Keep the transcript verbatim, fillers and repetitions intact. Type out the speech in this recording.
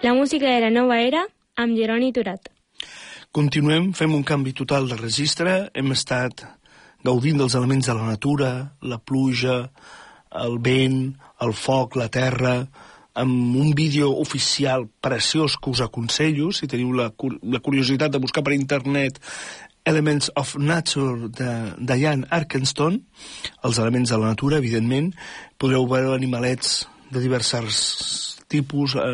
La música de la nova era amb Jeroni Turat. Continuem, fem un canvi total de registre. Hem estat gaudint dels elements de la natura, la pluja, el vent, el foc, la terra, amb un vídeo oficial preciós que us aconsello, si teniu la, la curiositat de buscar per internet Elements of Nature de Diane Arkenstone, els elements de la natura, evidentment. Podreu veure animalets de diversos tipus,